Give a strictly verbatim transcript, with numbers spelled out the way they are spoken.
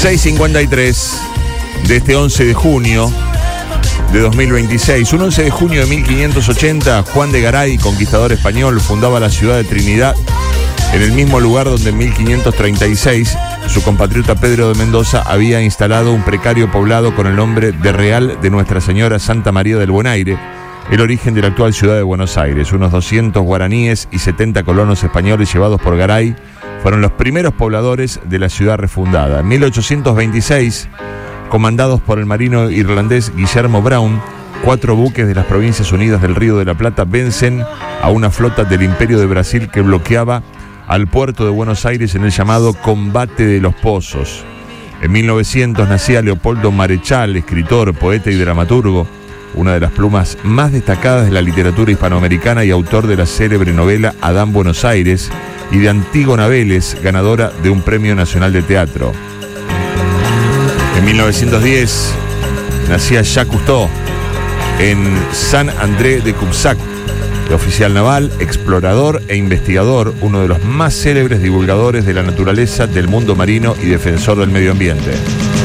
seis cincuenta y tres de este once de junio de dos mil veintiséis. Un once de junio de mil quinientos ochenta, Juan de Garay, conquistador español, fundaba la ciudad de Trinidad, en el mismo lugar donde en mil quinientos treinta y seis su compatriota Pedro de Mendoza había instalado un precario poblado con el nombre de Real de Nuestra Señora Santa María del Buen Aire, el origen de la actual ciudad de Buenos Aires. Unos doscientos guaraníes y setenta colonos españoles llevados por Garay fueron los primeros pobladores de la ciudad refundada. En mil ochocientos veintiséis, comandados por el marino irlandés Guillermo Brown, cuatro buques de las Provincias Unidas del Río de la Plata vencen a una flota del Imperio de Brasil que bloqueaba al puerto de Buenos Aires en el llamado Combate de los Pozos. En mil novecientos nacía Leopoldo Marechal, escritor, poeta y dramaturgo, una de las plumas más destacadas de la literatura hispanoamericana y autor de la célebre novela Adán Buenos Aires y de Antígona Vélez, ganadora de un premio nacional de teatro. En mil novecientos diez nacía Jacques Cousteau en San André de Cubzac, de oficial naval, explorador e investigador, uno de los más célebres divulgadores de la naturaleza, del mundo marino y defensor del medio ambiente.